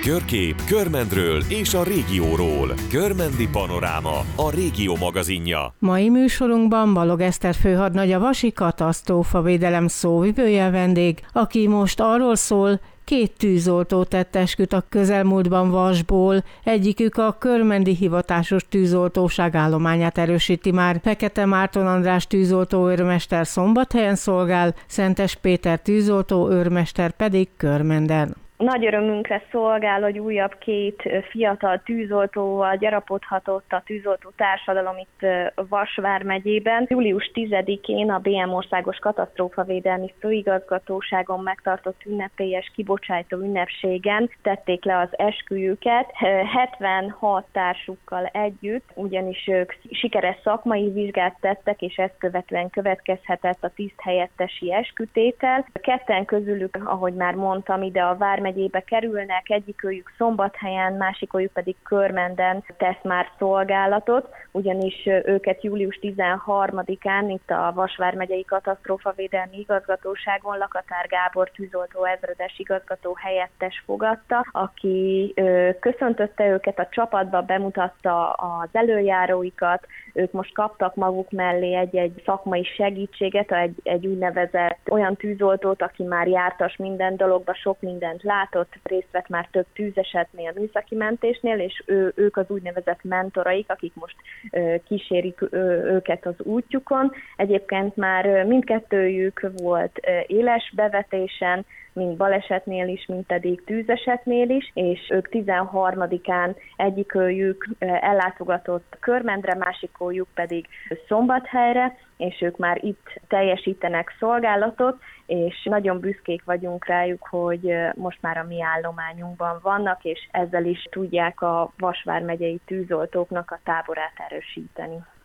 Körkép Körmendről és a régióról. Körmendi Panoráma, a Régió magazinja. Mai műsorunkban Balog Eszter főhadnagy, a Vasi Katasztrófavédelem szóvivője vendég, aki most arról szól, 2 tűzoltó tett esküt a közelmúltban Vasból, egyikük a körmendi hivatásos tűzoltóság állományát erősíti már. Fekete Márton András tűzoltó őrmester Szombathelyen szolgál, Szentes Péter tűzoltó őrmester pedig Körmenden. Nagy örömünkre szolgál, hogy újabb 2 fiatal tűzoltóval gyarapodhatott a tűzoltó társadalom itt Vas vármegyében. Július 10-én a BM Országos Katasztrófavédelmi Főigazgatóságon megtartott ünnepélyes kibocsátó ünnepségen tették le az esküjüket. 76 társukkal együtt, ugyanis ők sikeres szakmai vizsgát tettek, és ezt követően következhetett a tiszthelyettesi eskütétel. 2 közülük, ahogy már mondtam, ide a vármegyébe kerülnek, egyikőjük Szombathelyen, másikőjük pedig Körmenden tesz már szolgálatot, ugyanis őket július 13-án itt a Vas vármegyei Katasztrófavédelmi Igazgatóságon Lakatár Gábor tűzoltó ezredes igazgató helyettes fogadta, aki köszöntötte őket a csapatba, bemutatta az előjáróikat, ők most kaptak maguk mellé egy szakmai segítséget, egy úgynevezett olyan tűzoltót, aki már jártas minden dologba, sok mindent látott, részt vett már több tűzesetnél, műszaki mentésnél, és ők az úgynevezett mentoraik, akik most kísérik őket az útjukon. Egyébként már mindkettőjük volt éles bevetésen, mind balesetnél is, mind pedig tűzesetnél is, és ők 13-án egyikőjük ellátogatott Körmendre, másikőjük pedig Szombathelyre, és ők már itt teljesítenek szolgálatot, és nagyon büszkék vagyunk rájuk, hogy most már a mi állományunkban vannak, és ezzel is tudják a Vas vármegyei tűzoltóknak a táborát erősíteni.